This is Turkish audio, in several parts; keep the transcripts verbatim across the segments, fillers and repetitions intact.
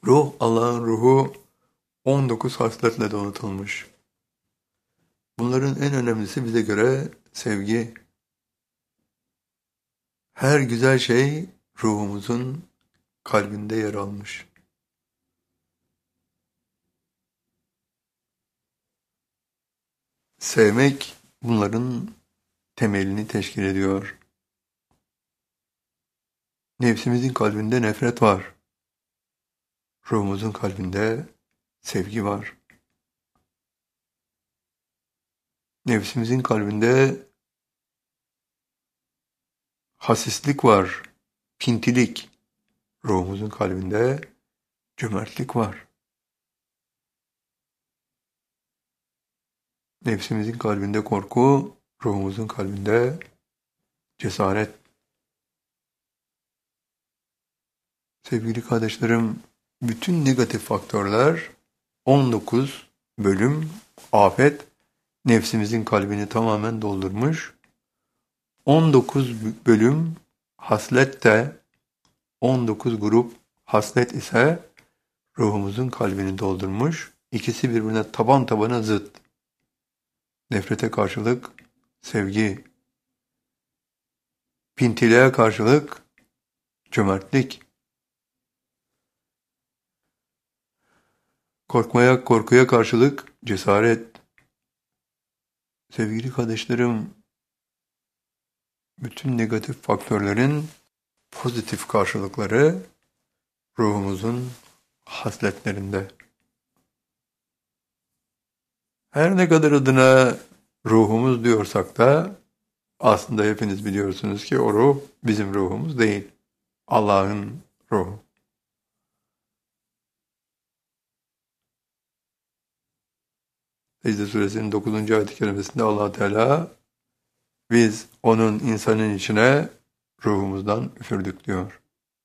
Ruh, Allah'ın ruhu on dokuz hasletle donatılmış. Bunların en önemlisi bize göre sevgi. Her güzel şey ruhumuzun kalbinde yer almış. Sevmek bunların temelini teşkil ediyor. Nefsimizin kalbinde nefret var. Ruhumuzun kalbinde sevgi var. Nefsimizin kalbinde hasislik var, pintilik. Ruhumuzun kalbinde cömertlik var. Nefsimizin kalbinde korku, ruhumuzun kalbinde cesaret. Sevgili kardeşlerim, bütün negatif faktörler on dokuz bölüm afet nefsimizin kalbini tamamen doldurmuş. on dokuz bölüm haslet de on dokuz grup haslet ise ruhumuzun kalbini doldurmuş. İkisi birbirine taban tabana zıt. Nefrete karşılık sevgi, pintiliğe karşılık cömertlik, korkmaya korkuya karşılık cesaret. Sevgili kardeşlerim, bütün negatif faktörlerin pozitif karşılıkları ruhumuzun hasletlerinde. Her ne kadar adına ruhumuz diyorsak da aslında hepiniz biliyorsunuz ki o ruh bizim ruhumuz değil. Allah'ın ruhu. Secde Suresinin dokuzuncu ayet-i kerimesinde Allah Teala biz onun insanın içine ruhumuzdan üfürdük diyor.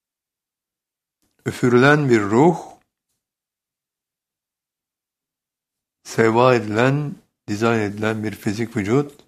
Üfürülen bir ruh, seva edilen, dizayn edilen bir fizik vücut